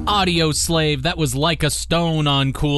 Audio Slave, that was Like a Stone on Cool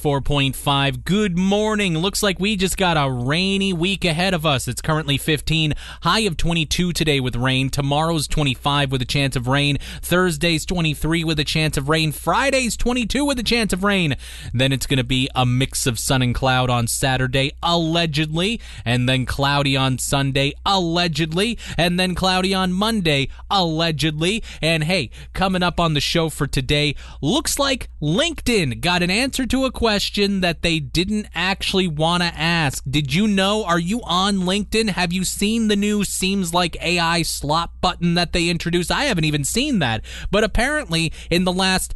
94.5. Good morning. Looks like we just got a rainy week ahead of us. It's currently 15, high of 22 today with rain. Tomorrow's 25 with a chance of rain. Thursday's 23 with a chance of rain. Friday's 22 with a chance of rain. Then it's going to be a mix of sun and cloud on Saturday, allegedly, and then cloudy on Sunday, allegedly, and then cloudy on Monday, allegedly. And hey, coming up on the show for today, looks like LinkedIn got an answer to a question that they didn't actually want to ask. Did you know? Are you on LinkedIn? Have you seen the new Seems Like AI slot button that they introduced? I haven't even seen that. But apparently, in the last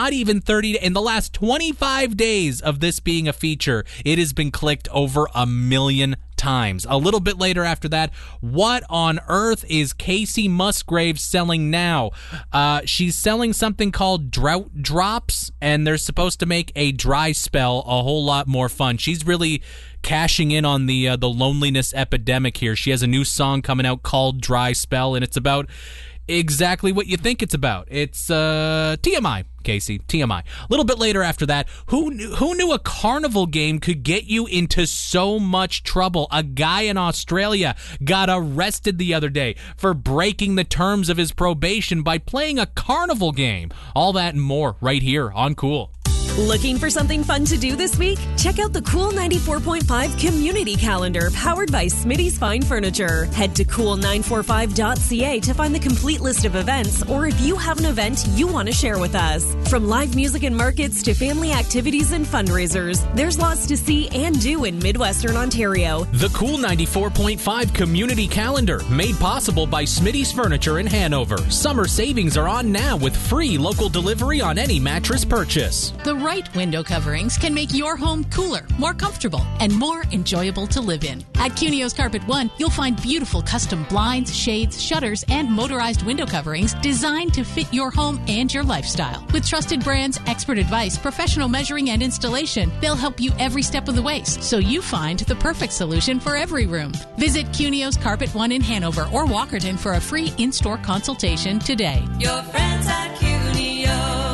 in the last 25 days of this being a feature, it has been clicked over 1 million times. A little bit later after that, what on earth is Casey Musgrave selling now? She's selling something called Drought Drops, and they're supposed to make a dry spell a whole lot more fun. She's really cashing in on the loneliness epidemic here. She has a new song coming out called Dry Spell, and it's about exactly what you think it's about. It's TMI, Casey, TMI. A little bit later after that, who knew a carnival game could get you into so much trouble? A guy in Australia got arrested the other day for breaking the terms of his probation by playing a carnival game. All that and more right here on Cool. Looking for something fun to do this week? Check out the Cool 94.5 Community Calendar powered by Smitty's Fine Furniture. Head to cool945.ca to find the complete list of events, or if you have an event you want to share with us. From live music and markets to family activities and fundraisers, there's lots to see and do in Midwestern Ontario. The Cool 94.5 Community Calendar, made possible by Smitty's Furniture in Hanover. Summer savings are on now with free local delivery on any mattress purchase. The right window coverings can make your home cooler, more comfortable, and more enjoyable to live in. At Cunio's Carpet One, you'll find beautiful custom blinds, shades, shutters, and motorized window coverings designed to fit your home and your lifestyle. With trusted brands, expert advice, professional measuring, and installation, they'll help you every step of the way, so you find the perfect solution for every room. Visit Cunio's Carpet One in Hanover or Walkerton for a free in-store consultation today. Your friends at Cunio.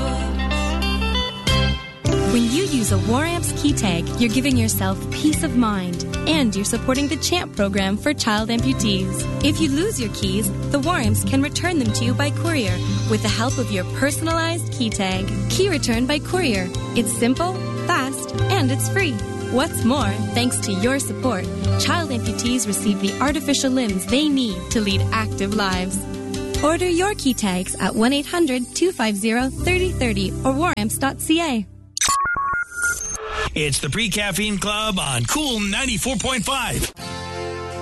When you use a Waramps key tag, you're giving yourself peace of mind, and you're supporting the CHAMP program for child amputees. If you lose your keys, the Waramps can return them to you by courier with the help of your personalized key tag. Key return by courier. It's simple, fast, and it's free. What's more, thanks to your support, child amputees receive the artificial limbs they need to lead active lives. Order your key tags at 1-800-250-3030 or waramps.ca. It's the Pre-Caffeine Club on Cool 94.5.